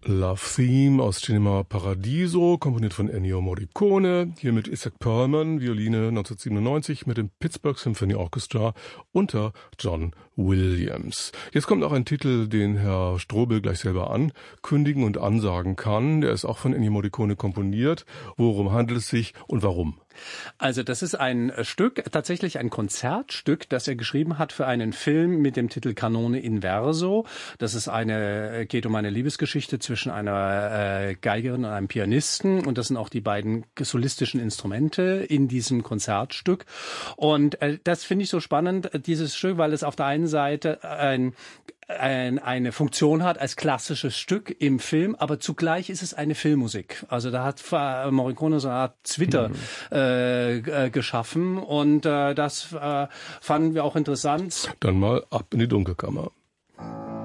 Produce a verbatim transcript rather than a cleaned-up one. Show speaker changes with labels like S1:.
S1: Love Theme aus Cinema Paradiso, komponiert von Ennio Morricone, hier mit Isaac Perlman, Violine neunzehnhundertsiebenundneunzig mit dem Pittsburgh Symphony Orchestra unter John Williams. Jetzt kommt auch ein Titel, den Herr Strobel gleich selber ankündigen und ansagen kann. Der ist auch von Ennio Morricone komponiert. Worum handelt es sich und warum?
S2: Also das ist ein Stück, tatsächlich ein Konzertstück, das er geschrieben hat für einen Film mit dem Titel Canone Inverso. Das ist eine, geht um eine Liebesgeschichte zwischen einer äh, Geigerin und einem Pianisten, und das sind auch die beiden solistischen Instrumente in diesem Konzertstück. Und äh, das finde ich so spannend, dieses Stück, weil es auf der einen Seite ein ein, eine Funktion hat als klassisches Stück im Film, aber zugleich ist es eine Filmmusik. Also da hat Morricone so eine Art Zwitter mhm. äh, geschaffen, und äh, das äh, fanden wir auch interessant.
S1: Dann mal ab in die Dunkelkammer.